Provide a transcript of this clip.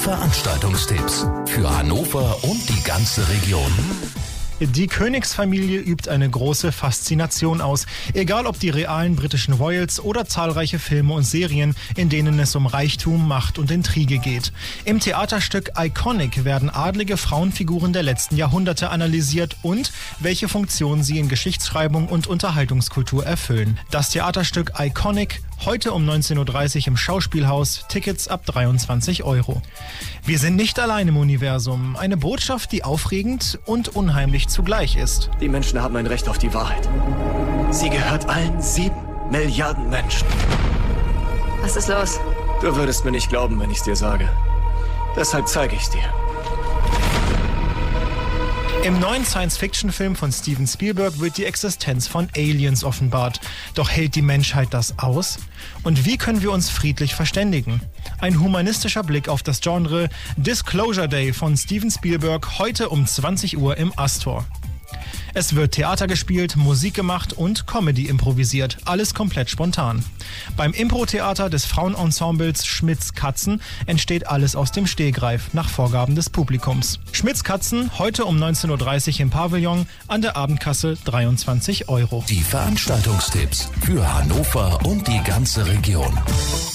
Veranstaltungstipps für Hannover und die ganze Region. Die Königsfamilie übt eine große Faszination aus, egal ob die realen britischen Royals oder zahlreiche Filme und Serien, in denen es um Reichtum, Macht und Intrige geht. Im Theaterstück Iconic werden adlige Frauenfiguren der letzten Jahrhunderte analysiert und welche Funktion sie in Geschichtsschreibung und Unterhaltungskultur erfüllen. Das Theaterstück Iconic heute um 19.30 Uhr im Schauspielhaus, Tickets ab 23 €. Wir sind nicht allein im Universum. Eine Botschaft, die aufregend und unheimlich zugleich ist. Die Menschen haben ein Recht auf die Wahrheit. Sie gehört allen 7 Milliarden Menschen. Was ist los? Du würdest mir nicht glauben, wenn ich es dir sage. Deshalb zeige ich es dir. Im neuen Science-Fiction-Film von Steven Spielberg wird die Existenz von Aliens offenbart. Doch hält die Menschheit das aus? Und wie können wir uns friedlich verständigen? Ein humanistischer Blick auf das Genre Disclosure Day von Steven Spielberg heute um 20 Uhr im Astor. Es wird Theater gespielt, Musik gemacht und Comedy improvisiert. Alles komplett spontan. Beim Impro-Theater des Frauenensembles Schmitz Katzen entsteht alles aus dem Stehgreif nach Vorgaben des Publikums. Schmitz Katzen heute um 19.30 Uhr im Pavillon, an der Abendkasse 23 €. Die Veranstaltungstipps für Hannover und die ganze Region.